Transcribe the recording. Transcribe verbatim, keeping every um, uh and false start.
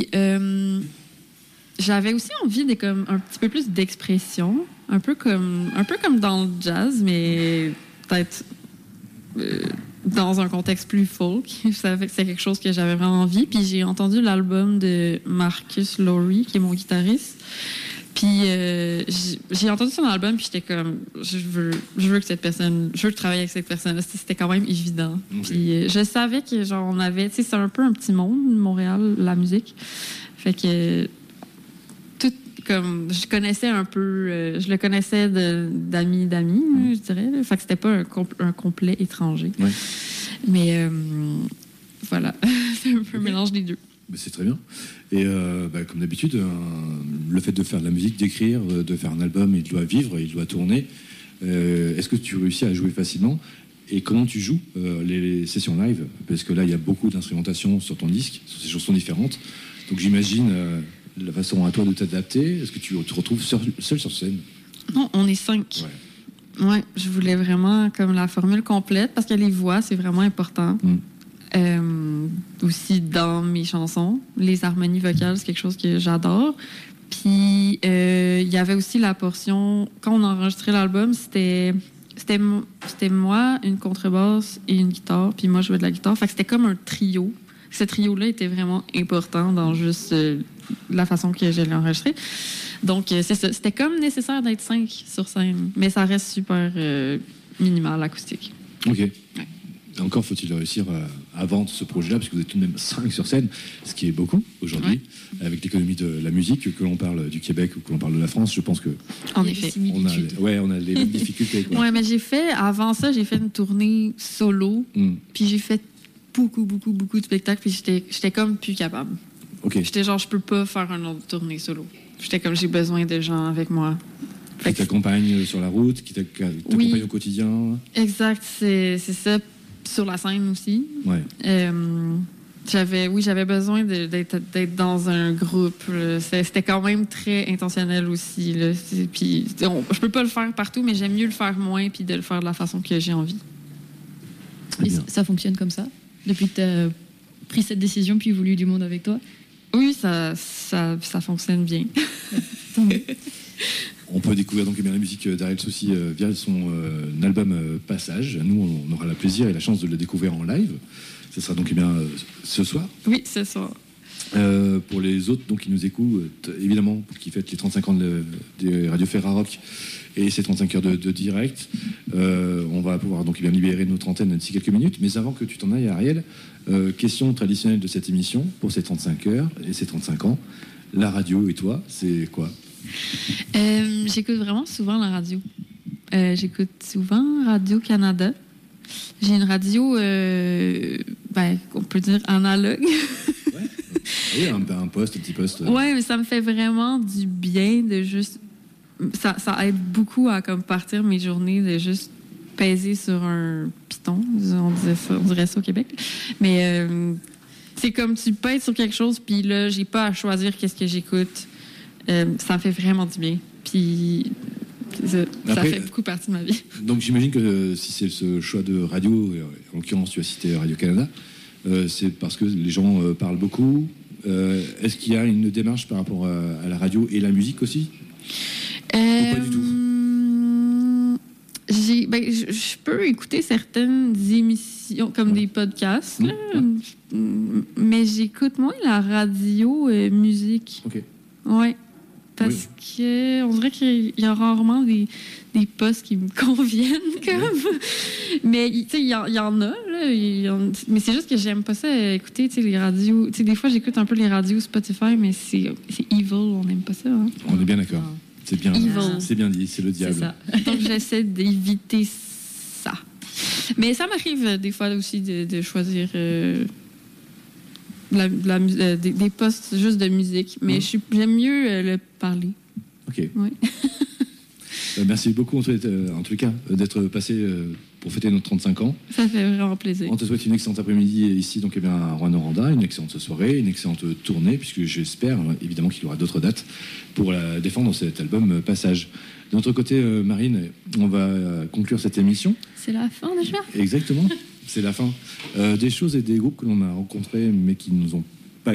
Euh, j'avais aussi envie de comme un petit peu plus d'expression, un peu comme un peu comme dans le jazz, mais peut-être euh, dans un contexte plus folk. Ça fait que c'est quelque chose que j'avais vraiment envie. Puis j'ai entendu l'album de Marcus Lowry, qui est mon guitariste. Puis euh, j'ai, j'ai entendu son album, puis j'étais comme, je veux, je veux que cette personne, je veux travailler avec cette personne-là. C'était quand même évident. Okay. Puis euh, je savais que genre on avait, tu sais, c'est un peu un petit monde, Montréal, la musique. Fait que tout comme, je connaissais un peu, euh, je le connaissais de, d'amis d'amis, mmh. je dirais. Là. Fait que c'était pas un, compl- un complet étranger. Ouais. Mais euh, voilà, c'est un peu un mélange des deux. Mais c'est très bien. Et euh, bah, comme d'habitude, euh, le fait de faire de la musique, d'écrire, de faire un album, il doit vivre, il doit tourner. Euh, est-ce que tu réussis à jouer facilement ? Et comment tu joues euh, les, les sessions live ? Parce que là, il y a beaucoup d'instrumentation sur ton disque, sur ces chansons différentes. Donc j'imagine euh, la façon à toi de t'adapter. Est-ce que tu te retrouves seul, seul sur scène ? Non, on est cinq. Ouais. ouais, je voulais vraiment comme la formule complète parce que les voix, c'est vraiment important. Mm. Euh, aussi dans mes chansons, les harmonies vocales, c'est quelque chose que j'adore. Puis il euh, y avait aussi la portion, quand on a enregistré l'album, c'était, c'était, c'était moi, une contrebasse et une guitare, puis moi je jouais de la guitare. Fait que c'était comme un trio. Ce trio-là était vraiment important dans juste euh, la façon que je l'ai enregistré. Donc euh, c'est ça. C'était comme nécessaire d'être cinq sur scène, mais ça reste super euh, minimal, acoustique. OK. Ouais. Encore faut-il réussir à, à vendre ce projet-là, parce que vous êtes tout de même cinq sur scène, ce qui est beaucoup aujourd'hui, ouais. Avec l'économie de la musique, que l'on parle du Québec ou que l'on parle de la France, je pense que... En effet. On a, ouais, on a les mêmes difficultés. Oui, mais j'ai fait, avant ça, j'ai fait une tournée solo, mm. puis j'ai fait beaucoup, beaucoup, beaucoup de spectacles, puis j'étais, j'étais comme plus capable. Okay. J'étais genre, je peux pas faire une autre tournée solo. J'étais comme, j'ai besoin de gens avec moi. Qui t'accompagnent sur la route, qui t'accompagnent oui. Au quotidien. Exact, c'est, c'est ça. Sur la scène aussi. Ouais. Euh, j'avais, oui, j'avais besoin de, d'être, d'être dans un groupe. C'était quand même très intentionnel aussi. Là. Puis, on, je peux pas le faire partout, mais j'aime mieux le faire moins puis de le faire de la façon que j'ai envie. Et ça, ça fonctionne comme ça? Depuis que tu as pris cette décision puis voulu du monde avec toi? Oui, ça, ça, ça fonctionne bien. On peut découvrir donc bien la musique d'Ariel Soucy euh, via son euh, album euh, Passage. Nous, on aura le plaisir et la chance de le découvrir en live. Ce sera donc eh bien euh, ce soir. Oui, ce soir. Euh, pour les autres donc, qui nous écoutent, évidemment, qui fêtent les trente-cinq ans de, de Radio Ferrarock et ces trente-cinq heures de, de direct, euh, on va pouvoir donc eh bien libérer notre antenne d'ici quelques minutes. Mais avant que tu t'en ailles, Ariel, euh, question traditionnelle de cette émission pour ces trente-cinq heures et ces trente-cinq ans. La radio et toi, c'est quoi? Euh, j'écoute vraiment souvent la radio. Euh, j'écoute souvent Radio-Canada. J'ai une radio, euh, ben, on peut dire analogue. Ouais. Oui, un, un poste, un petit poste. Oui, mais ça me fait vraiment du bien de juste... Ça, ça aide beaucoup à comme, partir mes journées, de juste peser sur un piton, on, disait ça, on dirait ça au Québec. Mais euh, c'est comme tu pèses sur quelque chose, puis là, j'ai pas à choisir qu'est-ce que j'écoute. Euh, ça me fait vraiment du bien. Puis ça, Après, ça fait beaucoup partie de ma vie. Donc j'imagine que euh, si c'est ce choix de radio, en l'occurrence tu as cité Radio-Canada, euh, c'est parce que les gens euh, parlent beaucoup. Euh, est-ce qu'il y a une démarche par rapport à, à la radio et la musique aussi euh, ou pas du tout? J'ai, ben, je, je peux écouter certaines émissions comme ouais. des podcasts, mmh. là, mmh. mais j'écoute moins la radio euh, musique. Ok. Ouais. Parce oui. que on dirait qu'il y a rarement des, des postes qui me conviennent, comme. Oui. Mais tu sais, il y, y en a, là. Y en, mais c'est juste que j'aime pas ça écouter, tu sais, les radios. Tu sais, des fois, j'écoute un peu les radios Spotify, mais c'est, c'est evil, on n'aime pas ça. Hein? On est bien d'accord. C'est bien, c'est bien dit, c'est le diable. C'est ça. Donc, j'essaie d'éviter ça. Mais ça m'arrive des fois aussi de, de choisir. Euh, La, la, euh, des, des postes juste de musique, mais mmh. je suis, j'aime mieux euh, le parler. Ok. Ouais. euh, merci beaucoup, en tout, euh, en tout cas, d'être passé euh, pour fêter nos trente-cinq ans. Ça fait vraiment plaisir. On te souhaite une excellente après-midi ici, donc eh bien, à Rouyn-Noranda, une excellente soirée, une excellente tournée, puisque j'espère évidemment qu'il y aura d'autres dates pour la défendre cet album euh, Passage. De notre côté, euh, Marine, on va euh, conclure cette émission. C'est la fin déjà ? Exactement. C'est la fin. Euh, des choses et des groupes que l'on a rencontrés, mais qui ne nous ont